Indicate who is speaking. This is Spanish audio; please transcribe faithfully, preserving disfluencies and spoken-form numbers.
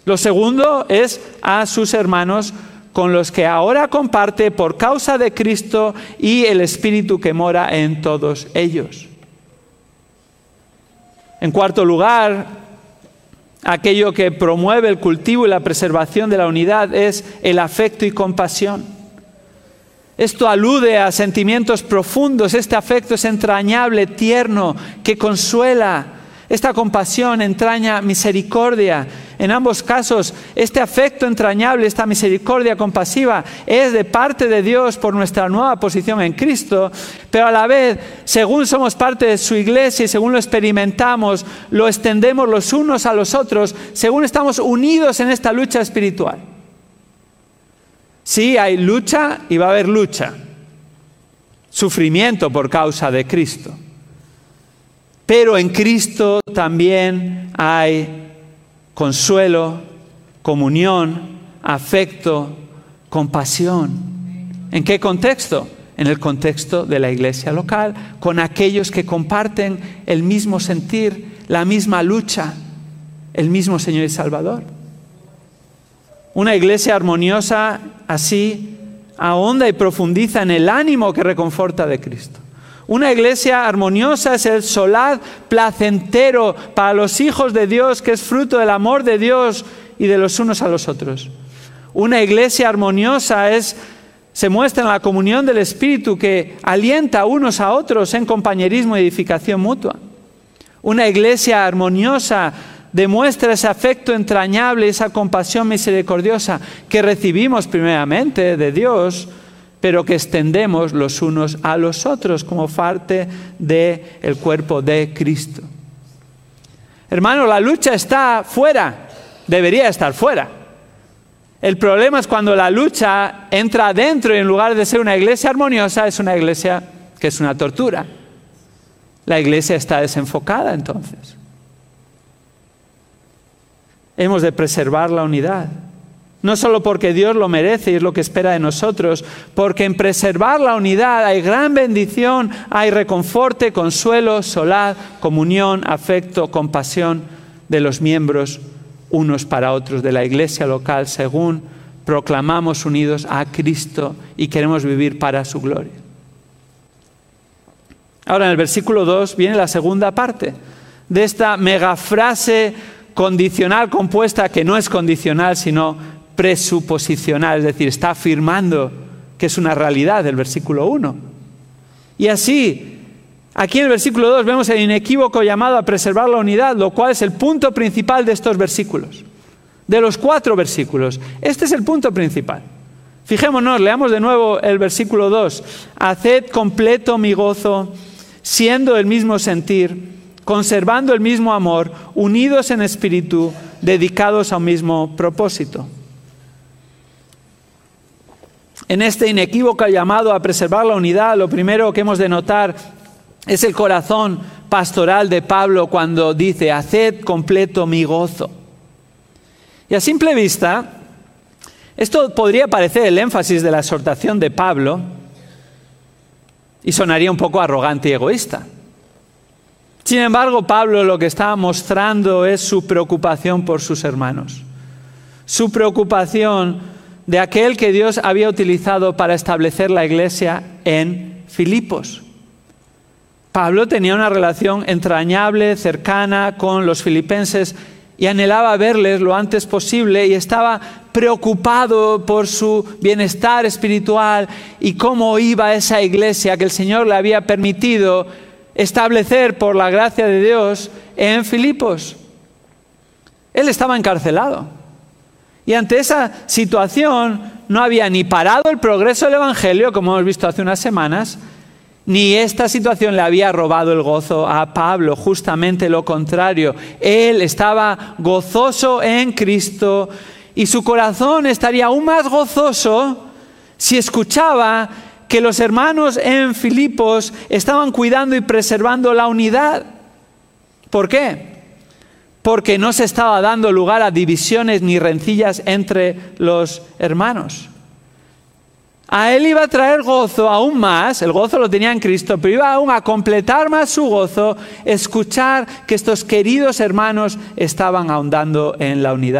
Speaker 1: Lo segundo es a sus hermanos con los que ahora comparte por causa de Cristo y el Espíritu que mora en todos ellos. En cuarto lugar, aquello que promueve el cultivo y la preservación de la unidad es el afecto y compasión. Esto alude a sentimientos profundos. Este afecto es entrañable, tierno, que consuela. Esta compasión entraña misericordia. En ambos casos, este afecto entrañable, esta misericordia compasiva, es de parte de Dios por nuestra nueva posición en Cristo, pero a la vez, según somos parte de su iglesia y según lo experimentamos, lo extendemos los unos a los otros, según estamos unidos en esta lucha espiritual. Sí, hay lucha y va a haber lucha. Sufrimiento por causa de Cristo. Pero en Cristo también hay consuelo, comunión, afecto, compasión. ¿En qué contexto? En el contexto de la iglesia local, con aquellos que comparten el mismo sentir, la misma lucha, el mismo Señor y Salvador. Una iglesia armoniosa así ahonda y profundiza en el ánimo que reconforta de Cristo. Una iglesia armoniosa es el solaz placentero para los hijos de Dios, que es fruto del amor de Dios y de los unos a los otros. Una iglesia armoniosa es, se muestra en la comunión del Espíritu que alienta unos a otros en compañerismo y edificación mutua. Una iglesia armoniosa demuestra ese afecto entrañable, esa compasión misericordiosa que recibimos primeramente de Dios, pero que extendemos los unos a los otros como parte del cuerpo de Cristo. Hermano, la lucha está fuera, debería estar fuera. El problema es cuando la lucha entra adentro y en lugar de ser una iglesia armoniosa, es una iglesia que es una tortura. La iglesia está desenfocada entonces. Hemos de preservar la unidad. No solo porque Dios lo merece y es lo que espera de nosotros, porque en preservar la unidad hay gran bendición, hay reconforte, consuelo, solaz, comunión, afecto, compasión de los miembros unos para otros de la iglesia local, según proclamamos unidos a Cristo y queremos vivir para su gloria. Ahora en el versículo dos viene la segunda parte de esta megafrase condicional compuesta, que no es condicional sino presuposicional, es decir, está afirmando que es una realidad del versículo uno. Y así, aquí en el versículo dos vemos el inequívoco llamado a preservar la unidad, lo cual es el punto principal de estos versículos. De los cuatro versículos, este es el punto principal. Fijémonos, leamos de nuevo el versículo dos. Haced completo mi gozo, siendo el mismo sentir, conservando el mismo amor, unidos en espíritu, dedicados a un mismo propósito. En este inequívoco llamado a preservar la unidad, lo primero que hemos de notar es el corazón pastoral de Pablo cuando dice, haced completo mi gozo. Y a simple vista, esto podría parecer el énfasis de la exhortación de Pablo y sonaría un poco arrogante y egoísta. Sin embargo, Pablo lo que está mostrando es su preocupación por sus hermanos, su preocupación de aquel que Dios había utilizado para establecer la iglesia en Filipos. Pablo tenía una relación entrañable, cercana con los filipenses y anhelaba verles lo antes posible y estaba preocupado por su bienestar espiritual y cómo iba esa iglesia que el Señor le había permitido establecer por la gracia de Dios en Filipos. Él estaba encarcelado. Y ante esa situación no había ni parado el progreso del Evangelio, como hemos visto hace unas semanas, ni esta situación le había robado el gozo a Pablo, justamente lo contrario. Él estaba gozoso en Cristo y su corazón estaría aún más gozoso si escuchaba que los hermanos en Filipos estaban cuidando y preservando la unidad. ¿Por qué? Porque no se estaba dando lugar a divisiones ni rencillas entre los hermanos. A él iba a traer gozo aún más, el gozo lo tenía en Cristo, pero iba aún a completar más su gozo, escuchar que estos queridos hermanos estaban ahondando en la unidad.